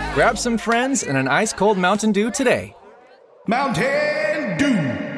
Grab some friends and an ice-cold Mountain Dew today. Mountain Dew.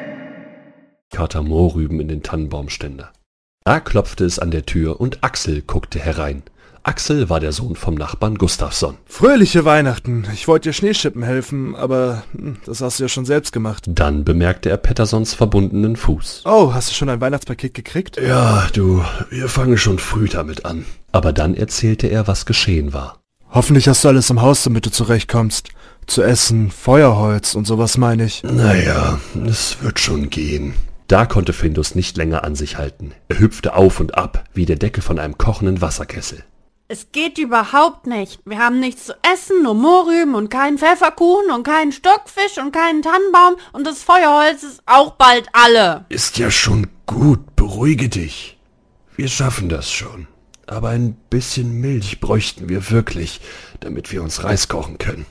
Kater Mohrrüben in den Tannenbaumständer. Da klopfte es an der Tür und Axel guckte herein. Axel war der Sohn vom Nachbarn Gustafsson. Fröhliche Weihnachten. Ich wollte dir Schneeschippen helfen, aber das hast du ja schon selbst gemacht. Dann bemerkte er Petterssons verbundenen Fuß. Oh, hast du schon ein Weihnachtspaket gekriegt? Ja, du, wir fangen schon früh damit an. Aber dann erzählte er, was geschehen war. Hoffentlich hast du alles im Haus, damit du zurechtkommst. Zu essen, Feuerholz und sowas meine ich. Naja, es wird schon gehen. Da konnte Findus nicht länger an sich halten. Er hüpfte auf und ab, wie der Deckel von einem kochenden Wasserkessel. Es geht überhaupt nicht. Wir haben nichts zu essen, nur Mohrrüben und keinen Pfefferkuchen und keinen Stockfisch und keinen Tannenbaum und das Feuerholz ist auch bald alle. Ist ja schon gut, beruhige dich. Wir schaffen das schon. Aber ein bisschen Milch bräuchten wir wirklich, damit wir uns Reis kochen können.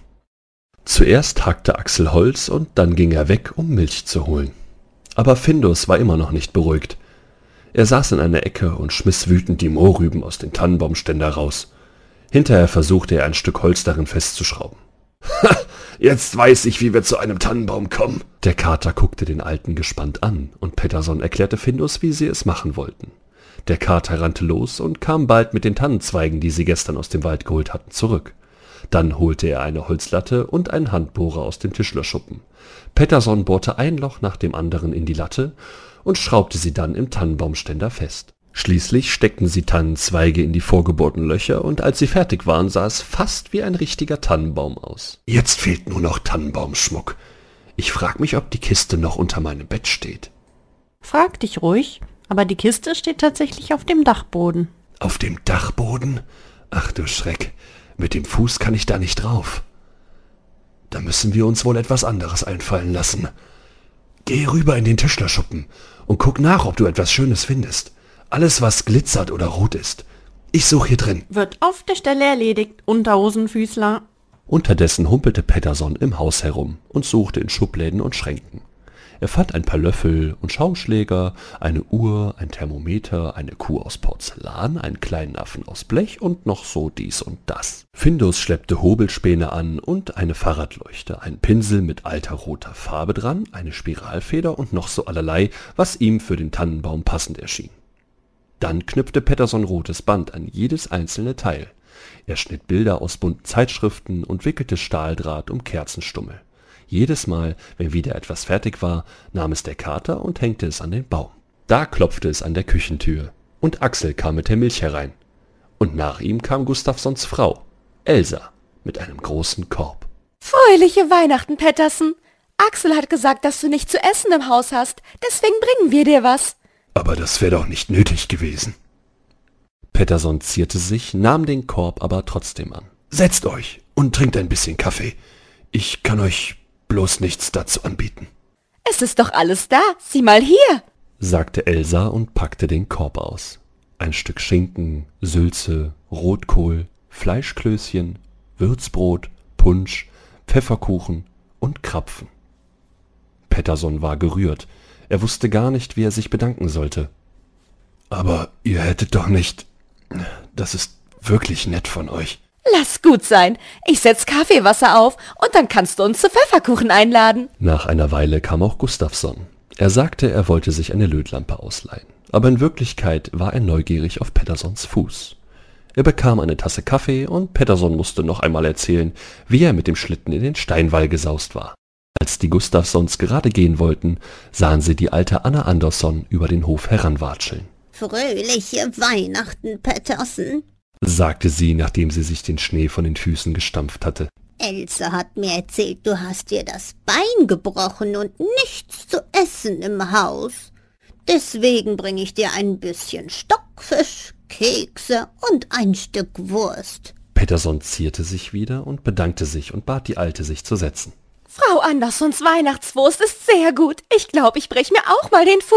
Zuerst hackte Axel Holz und dann ging er weg, um Milch zu holen. Aber Findus war immer noch nicht beruhigt. Er saß in einer Ecke und schmiss wütend die Mohrrüben aus dem Tannenbaumständer raus. Hinterher versuchte er ein Stück Holz darin festzuschrauben. »Ha, jetzt weiß ich, wie wir zu einem Tannenbaum kommen.« Der Kater guckte den Alten gespannt an und Pettersson erklärte Findus, wie sie es machen wollten. Der Kater rannte los und kam bald mit den Tannenzweigen, die sie gestern aus dem Wald geholt hatten, zurück. Dann holte er eine Holzlatte und einen Handbohrer aus dem Tischlerschuppen. Pettersson bohrte ein Loch nach dem anderen in die Latte und schraubte sie dann im Tannenbaumständer fest. Schließlich steckten sie Tannenzweige in die vorgebohrten Löcher und als sie fertig waren, sah es fast wie ein richtiger Tannenbaum aus. Jetzt fehlt nur noch Tannenbaumschmuck. Ich frag mich, ob die Kiste noch unter meinem Bett steht. Frag dich ruhig, aber die Kiste steht tatsächlich auf dem Dachboden. Auf dem Dachboden? Ach du Schreck, mit dem Fuß kann ich da nicht drauf. Da müssen wir uns wohl etwas anderes einfallen lassen. Geh rüber in den Tischlerschuppen und guck nach, ob du etwas Schönes findest. Alles, was glitzert oder rot ist. Ich suche hier drin. Wird auf der Stelle erledigt, Unterhosenfüßler. Unterdessen humpelte Pettersson im Haus herum und suchte in Schubläden und Schränken. Er fand ein paar Löffel und Schaumschläger, eine Uhr, ein Thermometer, eine Kuh aus Porzellan, einen kleinen Affen aus Blech und noch so dies und das. Findus schleppte Hobelspäne an und eine Fahrradleuchte, einen Pinsel mit alter roter Farbe dran, eine Spiralfeder und noch so allerlei, was ihm für den Tannenbaum passend erschien. Dann knüpfte Pettersson rotes Band an jedes einzelne Teil. Er schnitt Bilder aus bunten Zeitschriften und wickelte Stahldraht um Kerzenstummel. Jedes Mal, wenn wieder etwas fertig war, nahm es der Kater und hängte es an den Baum. Da klopfte es an der Küchentür und Axel kam mit der Milch herein. Und nach ihm kam Gustafssons Frau, Elsa, mit einem großen Korb. Fröhliche Weihnachten, Pettersson. Axel hat gesagt, dass du nichts zu essen im Haus hast. Deswegen bringen wir dir was. Aber das wäre doch nicht nötig gewesen. Pettersson zierte sich, nahm den Korb aber trotzdem an. Setzt euch und trinkt ein bisschen Kaffee. Ich kann euch bloß nichts dazu anbieten. Es ist doch alles da. Sieh mal hier, sagte Elsa und packte den Korb aus. Ein Stück Schinken, Sülze, Rotkohl, Fleischklößchen, Würzbrot, Punsch, Pfefferkuchen und Krapfen. Pettersson war gerührt. Er wusste gar nicht, wie er sich bedanken sollte. Aber ihr hättet doch nicht... Das ist wirklich nett von euch. Lass gut sein. Ich setz Kaffeewasser auf und dann kannst du uns zu Pfefferkuchen einladen. Nach einer Weile kam auch Gustafsson. Er sagte, er wollte sich eine Lötlampe ausleihen. Aber in Wirklichkeit war er neugierig auf Petterssons Fuß. Er bekam eine Tasse Kaffee und Pettersson musste noch einmal erzählen, wie er mit dem Schlitten in den Steinwall gesaust war. Als die Gustafssons gerade gehen wollten, sahen sie die alte Anna Andersson über den Hof heranwatscheln. »Fröhliche Weihnachten, Pettersson«, sagte sie, nachdem sie sich den Schnee von den Füßen gestampft hatte. »Else hat mir erzählt, du hast dir das Bein gebrochen und nichts zu essen im Haus. Deswegen bringe ich dir ein bisschen Stockfisch, Kekse und ein Stück Wurst.« Pettersson zierte sich wieder und bedankte sich und bat die Alte, sich zu setzen. Frau Anderssons Weihnachtswurst ist sehr gut. Ich glaube, ich brech mir auch mal den Fuß.